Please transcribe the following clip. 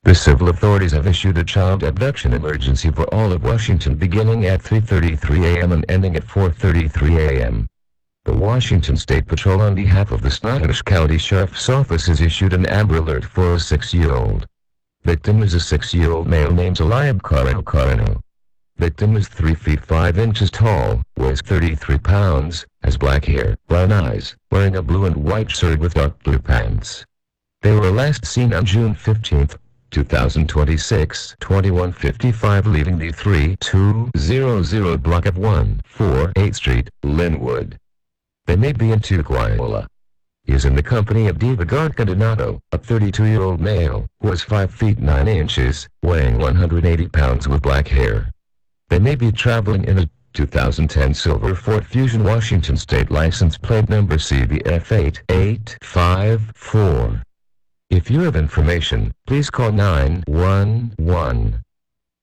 The civil authorities have issued a child abduction emergency for all of Washington beginning at 3:33 a.m. and ending at 4:33 a.m. The Washington State Patrol on behalf of the Snohomish County Sheriff's Office has issued an Amber Alert for a 6-year-old. Victim is a 6-year-old male named Eliab Carano. Victim is 3 feet 5 inches tall, weighs 33 pounds, has black hair, brown eyes, wearing a blue and white shirt with dark blue pants. They were last seen on June 15, 2026, 2155 leaving the 3200 block of 148th Street, Linwood. They may be in Tukwila. He is in the company of Diva Gardonato, a 32-year-old male, who is 5 feet 9 inches, weighing 180 pounds with black hair. They may be traveling in a 2010 silver Ford Fusion Washington State license plate number CVF8854. If you have information, please call 911.